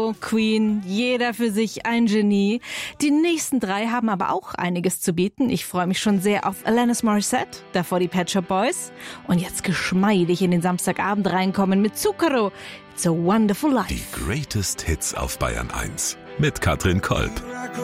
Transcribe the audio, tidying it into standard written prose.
Bono, Queen, jeder für sich ein Genie. Die nächsten 3 haben aber auch einiges zu bieten. Ich freue mich schon sehr auf Alanis Morissette, davor die Pet Shop Boys. Und jetzt geschmeidig in den Samstagabend reinkommen mit Zucchero. It's a Wonderful Life. Die Greatest Hits auf Bayern 1 mit Katrin Kolb.